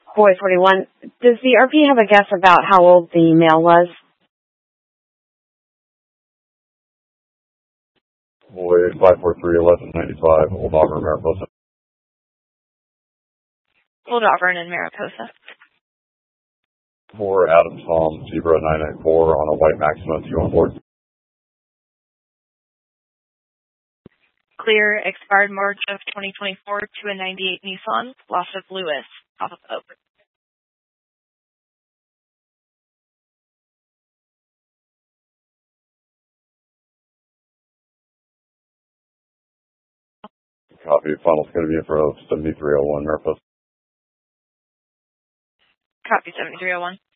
Boy 41. Does the RP have a guess about how old the male was? Boy 543 1195, Old Auburn, Mariposa. Old Auburn in Mariposa. For Adam Tom, Zebra 994 on a white Maxima, 2 on board. Clear, expired March of 2024 to a 98 Nissan, loss of Lewis, off of Oak. Copy. Final's going to be in for 7301, Mariposa. Copy 7301.